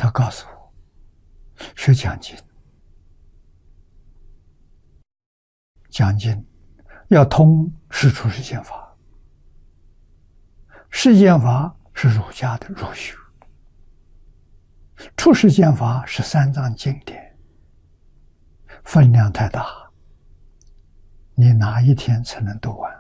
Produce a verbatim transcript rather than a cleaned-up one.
他告诉我，学讲经，讲经要通是出世间法，世间法是儒家的儒学，出世间法是三藏经典，分量太大，你哪一天才能读完？